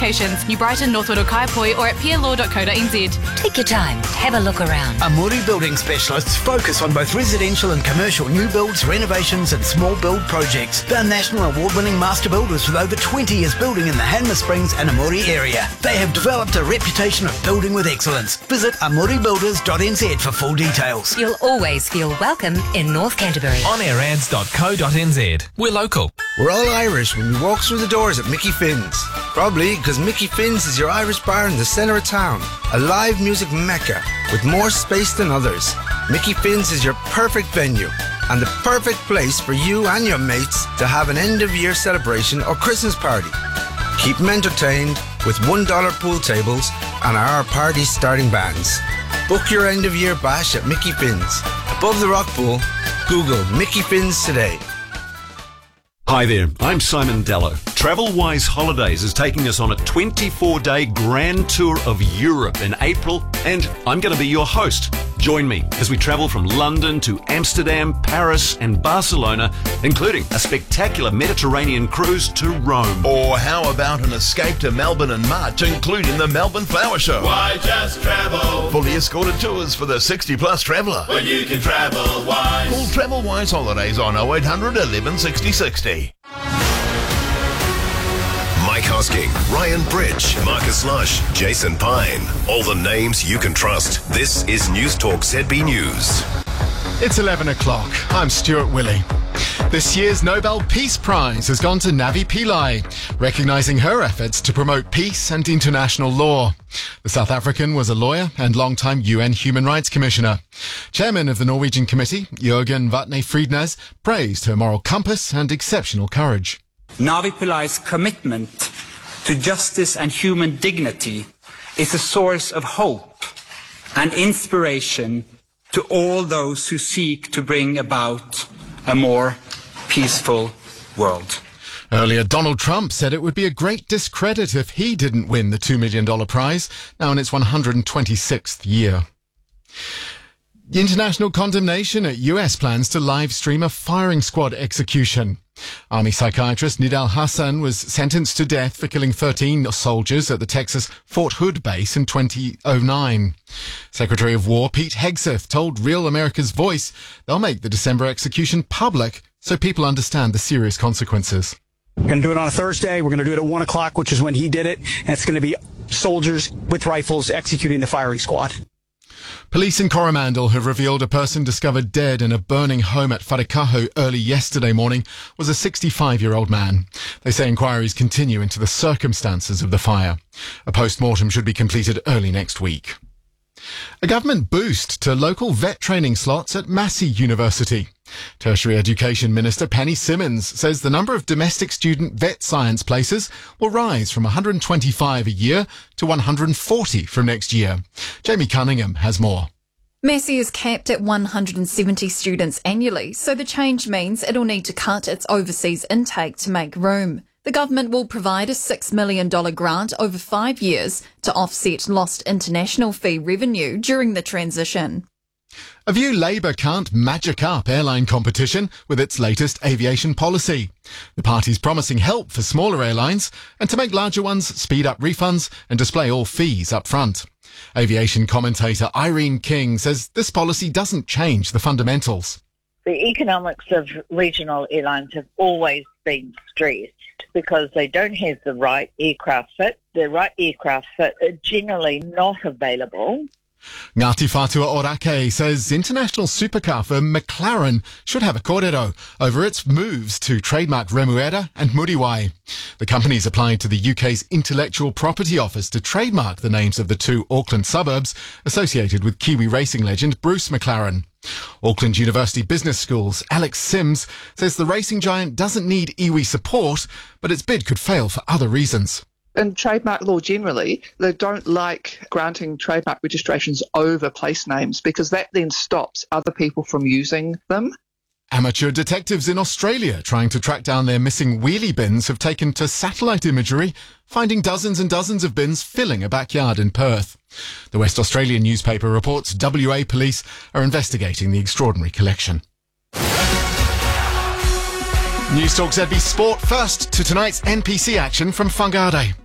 locations: New Brighton, Northwood or Kaiapoi, or at pllaw.co.nz. Take your time, have a look around. Amuri Building Specialists focus on both residential and commercial new builds, renovations and small build projects. They're national award-winning master builders with over 20 years building in the Hanmer Springs and Amuri area. They have developed a reputation of building with excellence. Visit amuribuilders.nz for full details. You'll always feel welcome in North Canterbury. onairads.co.nz. We're local. We're all Irish when we walk through the doors at Mickey Finn's. Probably because Mickey Finn's is your Irish bar in the centre of town. A live music mecca with more space than others. Mickey Finn's is your perfect venue and the perfect place for you and your mates to have an end-of-year celebration or Christmas party. Keep them entertained with $1 pool tables and our party starting bands. Book your end-of-year bash at Mickey Finn's. Above the rock pool, Google Mickey Finn's today. Hi there, I'm Simon Dello. TravelWise Holidays is taking us on a 24-day grand tour of Europe in April, and I'm going to be your host. Join me as we travel from London to Amsterdam, Paris and Barcelona, including a spectacular Mediterranean cruise to Rome. Or how about an escape to Melbourne in March, including the Melbourne Flower Show? Why just travel? Fully escorted tours for the 60-plus traveller. When you can travel wise. Call TravelWise Holidays on 0800 11 60 60. Mike Hosking, Ryan Bridge, Marcus Lush, Jason Pine. All the names you can trust. This is News Talk ZB News. It's 11 o'clock. I'm Stuart Willey. This year's Nobel Peace Prize has gone to Navi Pillai, recognising her efforts to promote peace and international law. The South African was a lawyer and long-time UN Human Rights Commissioner. Chairman of the Norwegian Committee, Jørgen Vatne Friednes, praised her moral compass and exceptional courage. Navi Pillai's commitment to justice and human dignity is a source of hope and inspiration to all those who seek to bring about a more peaceful world. Earlier, Donald Trump said it would be a great discredit if he didn't win the $2 million prize, now in its 126th year. The international condemnation at US plans to live stream a firing squad execution. Army psychiatrist Nidal Hassan was sentenced to death for killing 13 soldiers at the Texas Fort Hood base in 2009. Secretary of War Pete Hegseth told Real America's Voice they'll make the December execution public so people understand the serious consequences. We're going to do it on a Thursday. We're going to do it at 1 o'clock, which is when he did it. And it's going to be soldiers with rifles executing the firing squad. Police in Coromandel have revealed a person discovered dead in a burning home at Wharekaho early yesterday morning was a 65-year-old man. They say inquiries continue into the circumstances of the fire. A post-mortem should be completed early next week. A government boost to local vet training slots at Massey University. Tertiary Education Minister Penny Simmons says the number of domestic student vet science places will rise from 125 a year to 140 from next year. Jamie Cunningham has more. Massey is capped at 170 students annually, so the change means it'll need to cut its overseas intake to make room. The government will provide a $6 million grant over 5 years to offset lost international fee revenue during the transition. A view Labour can't magic up airline competition with its latest aviation policy. The party's promising help for smaller airlines and to make larger ones speed up refunds and display all fees up front. Aviation commentator Irene King says this policy doesn't change the fundamentals. The economics of regional airlines have always been stressed because they don't have the right aircraft fit. The right aircraft fit are generally not available. Ngāti Whātua Orake says international supercar firm McLaren should have a kōrero over its moves to trademark Remuera and Muriwai. The company's applied to the UK's Intellectual Property Office to trademark the names of the two Auckland suburbs associated with Kiwi racing legend Bruce McLaren. Auckland University Business School's Alex Sims says the racing giant doesn't need iwi support, but its bid could fail for other reasons. In trademark law generally, they don't like granting trademark registrations over place names because that then stops other people from using them. Amateur detectives in Australia trying to track down their missing wheelie bins have taken to satellite imagery, finding dozens and dozens of bins filling a backyard in Perth. The West Australian newspaper reports WA police are investigating the extraordinary collection. News Talk ZB Sport first to tonight's NPC action from Whangarei.